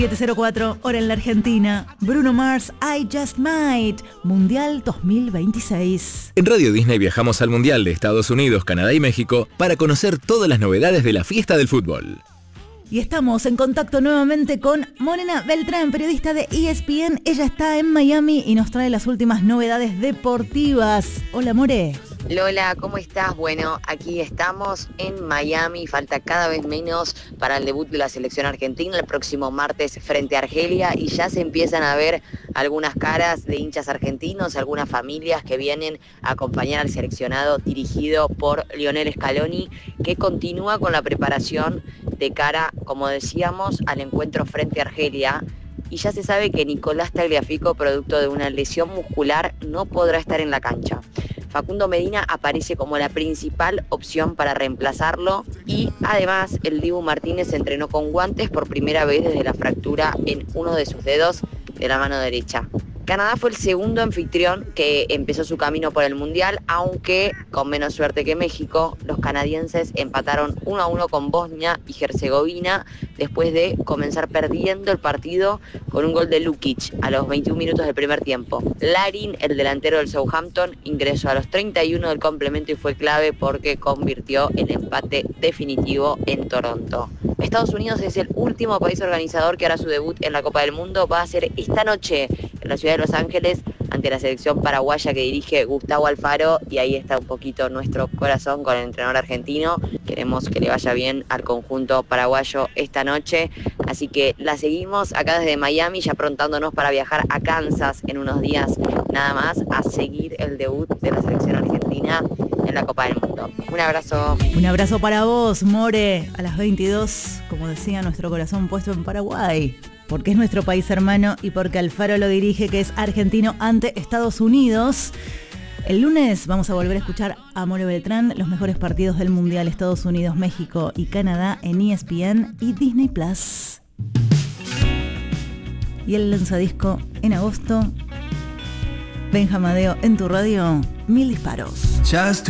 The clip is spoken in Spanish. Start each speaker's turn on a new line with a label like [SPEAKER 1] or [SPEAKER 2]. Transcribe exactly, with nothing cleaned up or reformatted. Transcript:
[SPEAKER 1] siete cero cuatro, hora en la Argentina. Bruno Mars, I Just Might, Mundial dos mil veintiséis.
[SPEAKER 2] En Radio Disney viajamos al Mundial de Estados Unidos, Canadá y México para conocer todas las novedades de la fiesta del fútbol.
[SPEAKER 1] Y estamos en contacto nuevamente con Morena Beltrán, periodista de E S P N. Ella está en Miami y nos trae las últimas novedades deportivas. Hola, More.
[SPEAKER 3] Lola, ¿cómo estás? Bueno, aquí estamos en Miami, falta cada vez menos para el debut de la selección argentina el próximo martes frente a Argelia y ya se empiezan a ver algunas caras de hinchas argentinos, algunas familias que vienen a acompañar al seleccionado dirigido por Lionel Scaloni, que continúa con la preparación de cara, como decíamos, al encuentro frente a Argelia. Y ya se sabe que Nicolás Tagliafico, producto de una lesión muscular, no podrá estar en la cancha. Facundo Medina aparece como la principal opción para reemplazarlo y además el Dibu Martínez entrenó con guantes por primera vez desde la fractura en uno de sus dedos de la mano derecha. Canadá fue el segundo anfitrión que empezó su camino por el Mundial, aunque con menos suerte que México. Los canadienses empataron uno a uno con Bosnia y Herzegovina después de comenzar perdiendo el partido con un gol de Lukic a los veintiún minutos del primer tiempo. Larin, el delantero del Southampton, ingresó a los treinta y uno del complemento y fue clave porque convirtió el empate definitivo en Toronto. Estados Unidos es el último país organizador que hará su debut en la Copa del Mundo. Va a ser esta noche en la ciudad de Los Ángeles ante la selección paraguaya que dirige Gustavo Alfaro, y ahí está un poquito nuestro corazón con el entrenador argentino. Queremos que le vaya bien al conjunto paraguayo esta noche, así que la seguimos acá desde Miami, ya aprontándonos para viajar a Kansas en unos días nada más a seguir el debut de la selección argentina en la Copa del Mundo. Un abrazo.
[SPEAKER 1] Un abrazo para vos, More. A las veintidós, como decía, nuestro corazón puesto en Paraguay, porque es nuestro país hermano y porque Alfaro lo dirige, que es argentino ante Estados Unidos. El lunes vamos a volver a escuchar a More Beltrán, los mejores partidos del Mundial, Estados Unidos, México y Canadá en E S P N y Disney Plus. Y el lanzadisco en agosto, Benjamadeo en tu radio, Mil Disparos.
[SPEAKER 4] Just